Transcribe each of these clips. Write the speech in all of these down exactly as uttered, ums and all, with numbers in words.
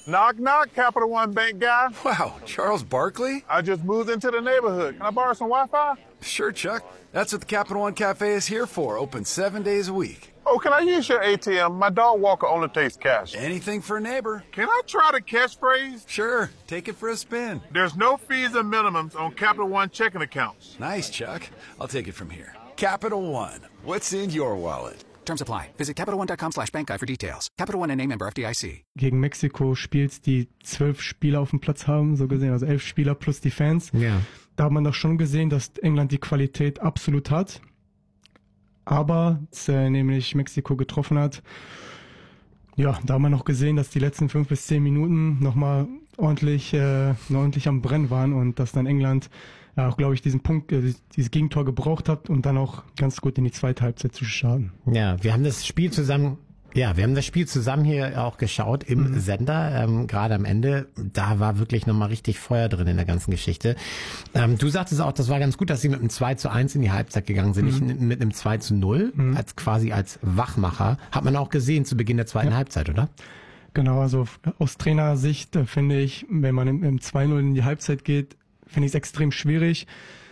Knock, knock, Capital One Bank guy. Wow, Charles Barkley? I just moved into the neighborhood. Can I borrow some Wi-Fi? Sure, Chuck. That's what the Capital One Cafe is here for, open seven days a week. Oh, can I use your A T M? My dog Walker only takes cash. Anything for a neighbor. Can I try the catchphrase? Sure, take it for a spin. There's no fees or minimums on Capital One checking accounts. Nice, Chuck. I'll take it from here. Capital One, what's in your wallet? Terms apply. Visit CapitalOne.com slash bank guide for details. Capital One and name member F D I C. Gegen Mexiko spielt, die zwölf Spieler auf dem Platz haben, so gesehen, also elf Spieler plus die Fans. Ja. Da hat man doch schon gesehen, dass England die Qualität absolut hat. Aber, als er nämlich Mexiko getroffen hat, ja, da haben wir noch gesehen, dass die letzten fünf bis zehn Minuten nochmal ordentlich, äh, noch ordentlich am Brennen waren und dass dann England ja, auch, glaube ich, diesen Punkt, äh, dieses Gegentor gebraucht hat und dann auch ganz gut in die zweite Halbzeit zu starten. Ja, wir haben das Spiel zusammen, ja, wir haben das Spiel zusammen hier auch geschaut im mhm. Sender, ähm, gerade am Ende. Da war wirklich nochmal richtig Feuer drin in der ganzen Geschichte. Ähm, du sagtest auch, das war ganz gut, dass sie mit einem zwei zu eins in die Halbzeit gegangen sind, mhm. nicht mit einem zwei zu null, mhm. als quasi als Wachmacher. Hat man auch gesehen zu Beginn der zweiten ja. Halbzeit, oder? Genau, also aus Trainersicht äh, finde ich, wenn man im, im zwei null in die Halbzeit geht, finde ich es extrem schwierig,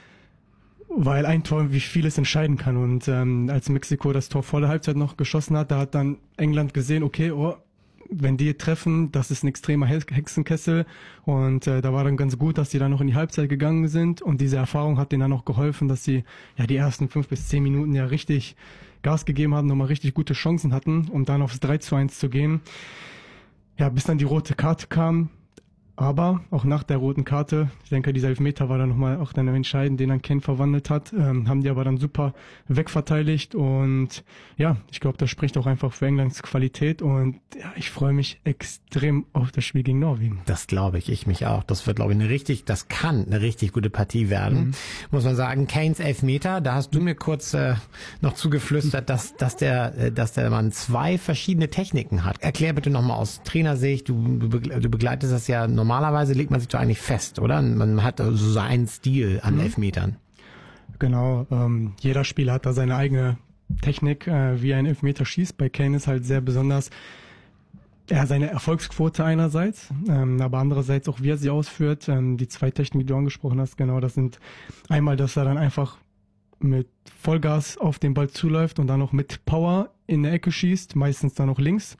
weil ein Tor wie vieles entscheiden kann. Und ähm, als Mexiko das Tor vor der Halbzeit noch geschossen hat, da hat dann England gesehen, okay, oh, wenn die treffen, das ist ein extremer Hexenkessel. Und äh, da war dann ganz gut, dass die dann noch in die Halbzeit gegangen sind. Und diese Erfahrung hat denen dann auch geholfen, dass sie ja die ersten fünf bis zehn Minuten ja richtig Gas gegeben haben, nochmal richtig gute Chancen hatten, um dann aufs drei zu eins zu gehen. Ja, bis dann die rote Karte kam. Aber auch nach der roten Karte, ich denke, dieser Elfmeter war dann nochmal auch dann entscheidend, den dann Kane verwandelt hat, ähm, haben die aber dann super wegverteidigt und ja, ich glaube, das spricht auch einfach für Englands Qualität und ja, ich freue mich extrem auf das Spiel gegen Norwegen. Das glaube ich, ich mich auch. Das wird, glaube ich, eine richtig, das kann eine richtig gute Partie werden, mhm. muss man sagen. Kanes Elfmeter, da hast du mir kurz äh, noch zugeflüstert, dass, dass der, äh, dass der Mann zwei verschiedene Techniken hat. Erklär bitte nochmal aus Trainersicht, du, du, du begleitest das ja normalerweise legt man sich doch eigentlich fest, oder? Man hat so seinen Stil an mhm. Elfmetern. Genau, ähm, jeder Spieler hat da seine eigene Technik, äh, wie er einen Elfmeter schießt. Bei Kane ist halt sehr besonders ja, seine Erfolgsquote einerseits, ähm, aber andererseits auch, wie er sie ausführt. Ähm, die zwei Techniken, die du angesprochen hast, genau, das sind einmal, dass er dann einfach mit Vollgas auf den Ball zuläuft und dann auch mit Power in der Ecke schießt, meistens dann auch links.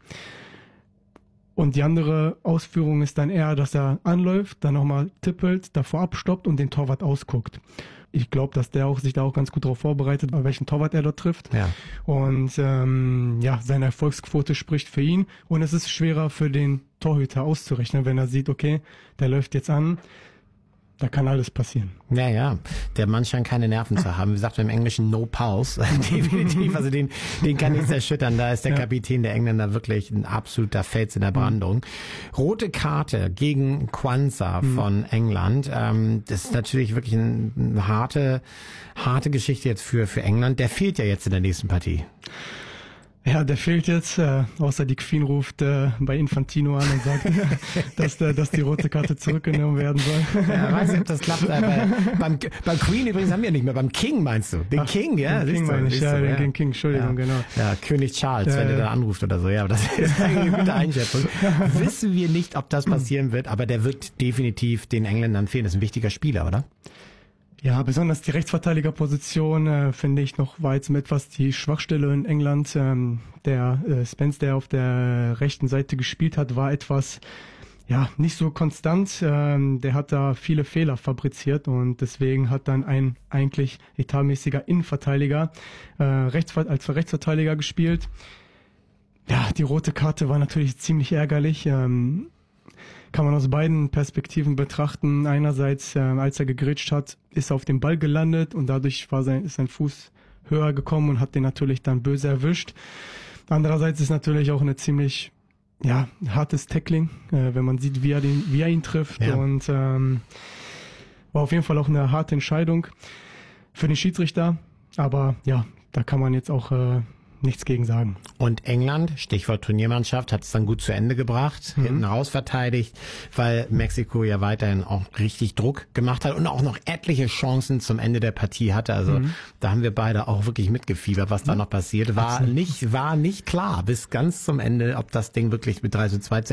Und die andere Ausführung ist dann eher, dass er anläuft, dann nochmal tippelt, davor abstoppt und den Torwart ausguckt. Ich glaube, dass der auch sich da auch ganz gut darauf vorbereitet, bei welchen Torwart er dort trifft. Ja. Und ähm, ja, seine Erfolgsquote spricht für ihn. Und es ist schwerer für den Torhüter auszurechnen, wenn er sieht, okay, der läuft jetzt an. Da kann alles passieren. Ja, ja. Der Mann scheint keine Nerven zu haben. Wie sagt man im Englischen, no pulse. Definitiv. Also den, den kann nichts erschüttern. Da ist der ja. Kapitän der Engländer wirklich ein absoluter Fels in der Brandung. Mhm. Rote Karte gegen Quansah mhm. von England. Ähm, das ist natürlich wirklich eine, eine harte, harte Geschichte jetzt für, für England. Der fehlt ja jetzt in der nächsten Partie. Ja, der fehlt jetzt, äh, außer die Queen ruft äh, bei Infantino an und sagt, dass, der, dass die rote Karte zurückgenommen werden soll. Ja, weiß nicht, ob das klappt. Äh, bei, beim, beim Queen übrigens haben wir nicht mehr, beim King meinst du? Den Ach, King, ja? Den King meine ich, ja, den ja. King, Entschuldigung, ja. genau. Ja, König Charles, äh, wenn der da anruft oder so, ja, aber das ist eine gute Einschätzung. Wissen wir nicht, ob das passieren wird, aber der wird definitiv den Engländern fehlen. Das ist ein wichtiger Spieler, oder? Ja, besonders die Rechtsverteidigerposition äh, finde ich noch war jetzt mit etwas die Schwachstelle in England. Ähm, der äh, Spence, der auf der rechten Seite gespielt hat, war etwas ja nicht so konstant. Ähm, der hat da viele Fehler fabriziert und deswegen hat dann ein eigentlich etatmäßiger Innenverteidiger äh, rechts, als Rechtsverteidiger gespielt. Ja, die rote Karte war natürlich ziemlich ärgerlich. Ähm, kann man aus beiden Perspektiven betrachten. Einerseits, äh, als er gegrätscht hat, ist er auf dem Ball gelandet und dadurch war sein, ist sein Fuß höher gekommen und hat den natürlich dann böse erwischt. Andererseits ist natürlich auch eine ziemlich ja hartes Tackling, äh, wenn man sieht, wie er, den, wie er ihn trifft. Ja. Und ähm, war auf jeden Fall auch eine harte Entscheidung für den Schiedsrichter. Aber ja, da kann man jetzt auch äh, nichts gegen sagen. Und England, Stichwort Turniermannschaft, hat es dann gut zu Ende gebracht, mhm. hinten raus verteidigt, weil Mexiko ja weiterhin auch richtig Druck gemacht hat und auch noch etliche Chancen zum Ende der Partie hatte. Also mhm. da haben wir beide auch wirklich mitgefiebert, was da noch passiert. War nicht, war nicht klar bis ganz zum Ende, ob das Ding wirklich mit drei zu zwei zu